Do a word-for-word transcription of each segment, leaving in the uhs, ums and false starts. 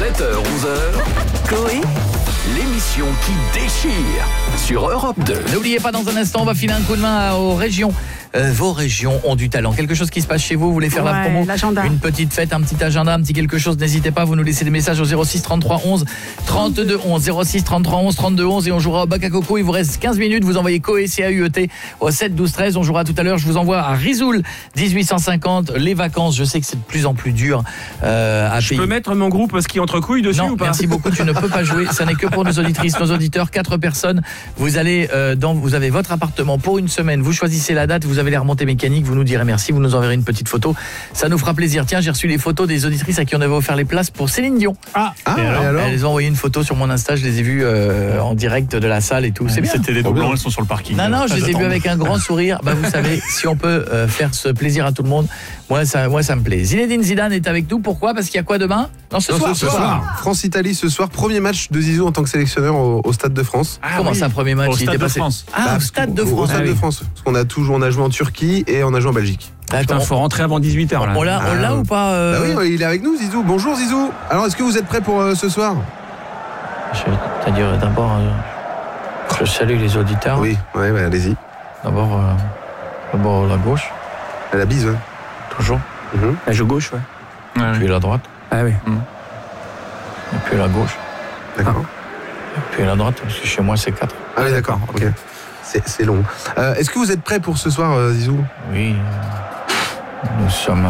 sept heures onze heures, Coé, l'émission qui déchire sur Europe deux. N'oubliez pas, dans un instant, on va filer un coup de main aux régions. Euh, vos régions ont du talent. Quelque chose qui se passe chez vous, vous voulez faire ouais, la promo, l'agenda. Une petite fête, un petit agenda, un petit quelque chose, n'hésitez pas, vous nous laissez des messages au zéro six trente-trois onze trente-deux onze, zéro six trente-trois onze trente-deux onze et on jouera au bac à coco. Il vous reste quinze minutes, vous envoyez Coé, C A U E T au sept douze treize. On jouera tout à l'heure, je vous envoie à Risoul dix-huit cent cinquante. Les vacances, je sais que c'est de plus en plus dur euh, à Je payer. peux mettre mon groupe ski entre couilles dessus Non, ou pas? merci beaucoup, tu ne peux pas jouer. Ça n'est que pour nos auditrices, nos auditeurs, quatre personnes. Vous allez euh, dans, vous avez votre appartement pour une semaine. Vous choisissez la date, vous avez les remontées mécaniques. Vous nous direz merci, vous nous enverrez une petite photo. Ça nous fera plaisir. Tiens, j'ai reçu les photos des auditrices à qui on avait offert les places pour Céline Dion. Ah, Ah, et et alors alors Elles ont envoyé une photo sur mon Insta, je les ai vues euh, en direct de la salle et tout. C'est bien. C'était des doublons, elles sont sur le parking. Non, non, je Ah, les ai j'attends. vus avec un grand sourire. Bah, vous savez, si on peut euh, faire ce plaisir à tout le monde, moi ça, moi, ça me plaît. Zinedine Zidane est avec nous. Pourquoi? Parce qu'il y a quoi demain? Non, ce Non, soir. ce soir. France-Italie ce soir, premier match de Zizou en tant que sélectionneur au, au Stade de France. Ah Comment oui. ça, premier match? Au il Stade était de passé... France. Ah, Bah, au Stade de au- France. Au Stade Ah de oui. France. Parce qu'on a toujours, on a joué en Turquie et on a joué en Belgique. Putain, D'accord. faut rentrer avant dix-huit heures là. On l'a, on l'a Ah. ou pas euh... Bah oui, il est avec nous, Zizou. Bonjour, Zizou. Alors, est-ce que vous êtes prêts pour euh, ce soir? Je- C'est-à-dire, d'abord, euh, je salue les auditeurs. Oui, ouais, bah, allez-y. D'abord, euh, d'abord la gauche, À la bise, ouais. toujours. Mhm. La joue gauche, ouais. Puis la droite, Ah oui. et puis la gauche, D'accord. et puis la droite, parce que chez moi, c'est quatre. Ah oui, d'accord. Ok. C'est c'est long. Euh, est-ce que vous êtes prêts pour ce soir, euh, Zizou? Oui, euh, nous sommes...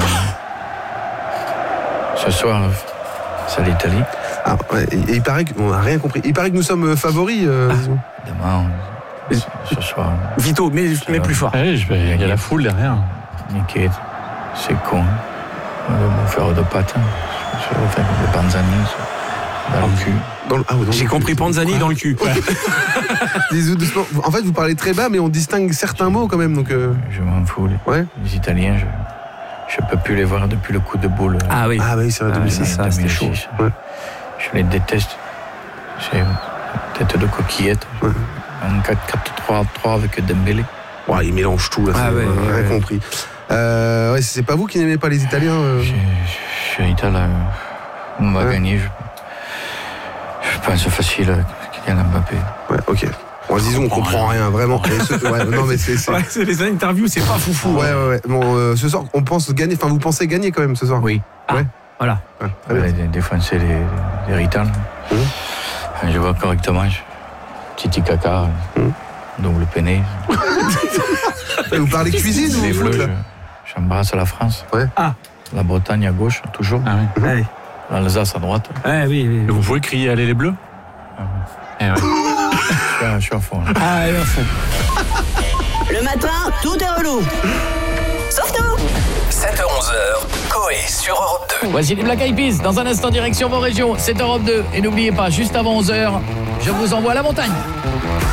euh, ce soir, euh, c'est l'Italie. Ah, ouais, et, et il paraît qu'on n'a rien compris. Il paraît que nous sommes euh, favoris, euh, Zizou. Demain, euh, ce soir, Vito, mais, mais plus fort. Allez, je vais- il y a la foule derrière. Niquet, c'est con. On va me faire de patin. Je vais faire de panzani dans le cul. Dans le- ah, oui, dans J'ai le- compris Panzani dans le cul. Zizou, doucement. En fait, vous parlez très bas, mais on distingue certains mots quand même. Donc, euh, Je m'en fous. Les, ouais. les Italiens, je je peux plus les voir depuis le coup de boule. Ah oui. Ah, bah oui, c'est vrai, Ah, deux mille c'est six. ça, c'était chaud. Ouais. Je les déteste. C'est une tête de coquillette. Ouais. Un quatre quatre trois trois avec Dembélé. Ouais, il mélange tout, là. Ah, c'est- ouais, on a ouais, rien ouais. compris. Euh, ouais, c'est pas vous qui n'aimez pas les Italiens euh Je, je suis italien. On va Ouais. gagner. Je, je pense facile à Kylian Mbappé. Ouais, ok. Bon, Zizou, on comprend rien, vraiment. Et ce- ouais, non, mais c'est. c'est- Ouais, c'est les interviews, c'est pas foufou. Ouais, ouais, ouais. Bon, euh, ce soir, on pense gagner. Enfin, vous pensez gagner quand même ce soir? Oui. Ouais. Voilà. Ouais, très bien. Ouais, dé- défoncer les, les Ritans. Mhm. Je vois correctement. Je, Titi caca. Mhm. Double peiné. Vous parlez cuisine ou Les foot, bleus. là je- J'embrasse la France. Ouais. Ah. La Bretagne à gauche, toujours. Ah oui. Allez. L'Alsace à droite. Ah oui, oui. Et vous pouvez crier Allez les bleus. Eh ouais. Je suis à, je suis à fond. là. Ah, oui, à fond. Le matin, tout est relou. Sauf nous. sept heures onze heures, Coé sur Europe deux. Voici les Black Eyed Peas. Dans un instant, direction vos régions. C'est Europe deux. Et n'oubliez pas, juste avant onze heures, je vous envoie à la montagne.